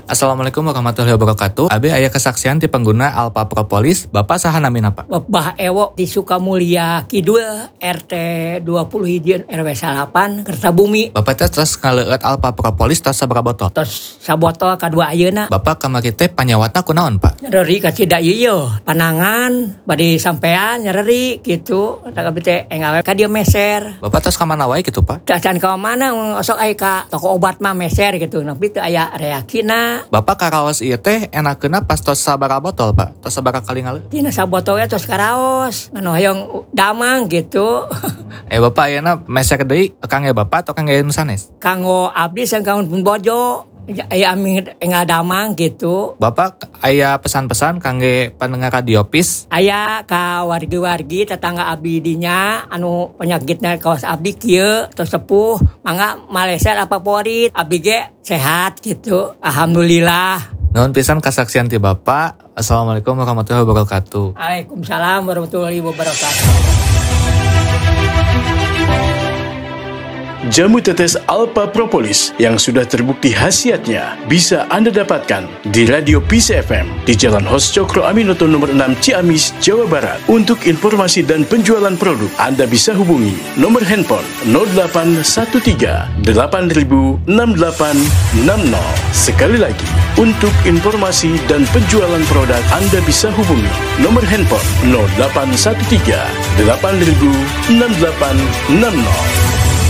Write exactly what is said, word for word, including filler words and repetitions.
Assalamualaikum warahmatullahi wabarakatuh. Abi aya kesaksian ti pengguna Alpha Propolis. Bapak saha namina Pak? Bapak Ewo di Sukamulya Kidul R T dua puluh hiji R W salapan Kertabumi. Bapak teh terus ngaleueut Alpha Propolis tos sabaraha botol? Tos sabotol kadua ayeuna. Bapak kamari teh panyawatna kunaon Pak? Nyeri ka cida ieu panangan bade sampean nyeri gitu. Tak abdi teh enggal ka dieu meser. Bapak tos ka mana wae gitu Pak? Can ka mana sok aya ka toko obat mah meser gitu. Tapi teu aya reaksina. Bapak karaos ieu teh enakeuna pas tos sabaraha botol Pak? Tos sabaraha kali ngaleueut? Dina sabotolnya tos karaos. Anu hoyong damang gitu. Eh Bapak ayeuna meser deui kangge Bapak atau kangge nu sanes? Kanggo abdi sang kanggo pun bojo. Aya ami enggal damang gitu. Bapak aya pesan-pesan kangge pendengar radio Pis? Aya ka wargi-wargi tetangga abdi dinya anu penyakitna kaos abdi kieu tos sepuh mangga Malaysia apa favorit abdi ge sehat gitu. Alhamdulillah. Nuhun pisan kasaksian ti Bapak. Assalamualaikum warahmatullahi wabarakatuh. Waalaikumsalam warahmatullahi wabarakatuh. Jamu tetes Alpha Propolis yang sudah terbukti khasiatnya bisa Anda dapatkan di Radio Peace F M di Jalan Hos Cokro Aminoto nomor enam Ciamis, Jawa Barat. Untuk informasi dan penjualan produk, Anda bisa hubungi nomor handphone nol delapan satu tiga delapan nol enam delapan enam nol. Sekali lagi, untuk informasi dan penjualan produk, Anda bisa hubungi nomor handphone nol delapan satu tiga delapan nol enam delapan enam nol.